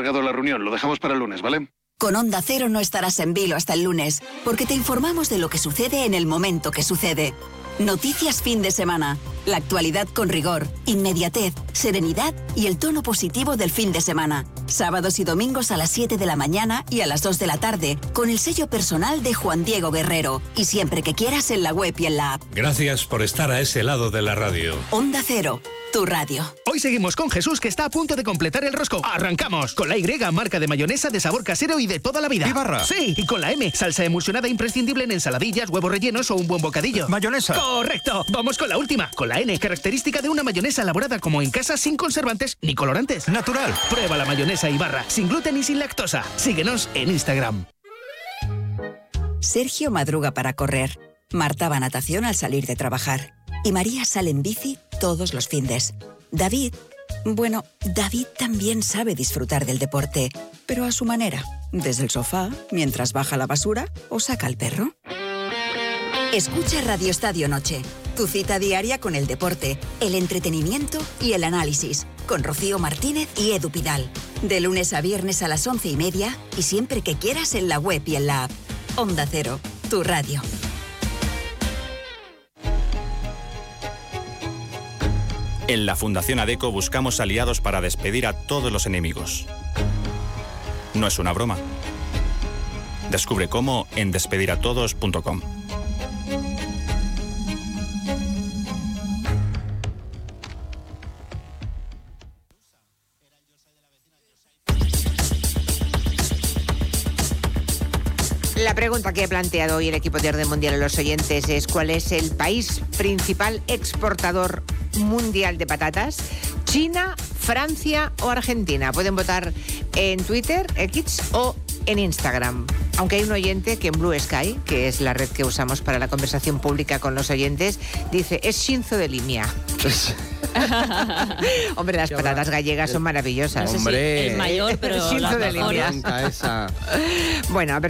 alargado la reunión. Lo dejamos para el lunes, ¿vale? Con Onda Cero no estarás en vilo hasta el lunes, porque te informamos de lo que sucede en el momento que sucede. Noticias fin de semana. La actualidad con rigor, inmediatez, serenidad y el tono positivo del fin de semana. Sábados y domingos a las 7 de la mañana y a las 2 de la tarde, con el sello personal de Juan Diego Guerrero. Y siempre que quieras en la web y en la app. Gracias por estar a ese lado de la radio. Onda Cero, tu radio. Hoy seguimos con Jesús, que está a punto de completar el rosco. ¡Arrancamos! Con la Y, marca de mayonesa de sabor casero y de toda la vida. ¿Y barra? Sí, y con la M, salsa emulsionada imprescindible en ensaladillas, huevos rellenos o un buen bocadillo. ¿Mayonesa? ¡Correcto! Vamos con la última, con la N, característica de una mayonesa elaborada como en casa, sin conservantes ni colorantes. Natural. Prueba la mayonesa Ibarra, sin gluten y sin lactosa. Síguenos en Instagram. Sergio madruga para correr. Marta va a natación al salir de trabajar. Y María sale en bici todos los findes. David también sabe disfrutar del deporte, pero a su manera. Desde el sofá, mientras baja la basura o saca al perro. Escucha Radio Estadio Noche, tu cita diaria con el deporte, el entretenimiento y el análisis, con Rocío Martínez y Edu Pidal. De lunes a viernes a las 11:30 y siempre que quieras en la web y en la app. Onda Cero, tu radio. En la Fundación ADECO buscamos aliados para despedir a todos los enemigos. No es una broma. Descubre cómo en despediratodos.com. La pregunta que ha planteado hoy el equipo de Orden Mundial a los oyentes es: ¿cuál es el país principal exportador mundial de patatas? ¿China, Francia o Argentina? Pueden votar en Twitter, X o en Instagram. Aunque hay un oyente que en Blue Sky, que es la red que usamos para la conversación pública con los oyentes, dice: es Shinzo de Limia. Hombre, las patatas gallegas son maravillosas. Hombre, el mayor, pero Shinzo de Limia. Esa. Bueno, a ver.